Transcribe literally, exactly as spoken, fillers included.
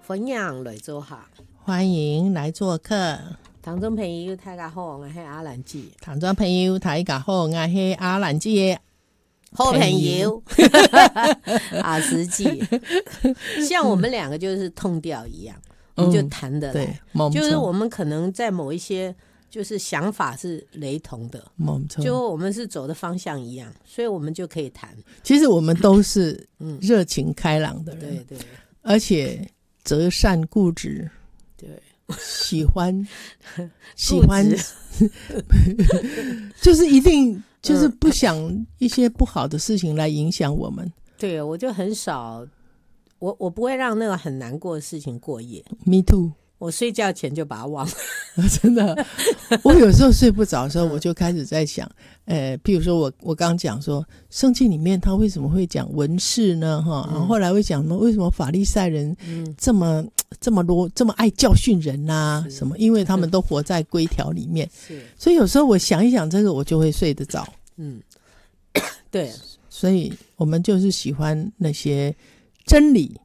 分享来做客， 欢迎来做客。 听众朋友大家好，我是阿兰姐。 听众朋友大家好，我是阿兰姐好朋友阿实际像我们两个就是痛调一样，我们就谈得来、嗯、就是我们可能在某一些就是想法是雷同的，就我们是走的方向一样，所以我们就可以谈。 其实我们都是热情开朗的人、嗯、对对，而且择善固执， 对， 喜欢喜欢就是一定就是不想一些不好的事情来影响我们、嗯、 对，我就很少我我不会让那个很难过的事情过夜。 Me too， 我睡觉前就把它忘了真的，我有时候睡不着的时候我就开始在想呃，譬如说我我刚讲说圣经里面他为什么会讲文士呢、嗯、然后后来会讲为什么法利赛人这么、嗯、这么多这么爱教训人啊什么，因为他们都活在规条里面，是，所以有时候我想一想这个我就会睡得着。嗯， 对， 所以我们就是喜欢那些真理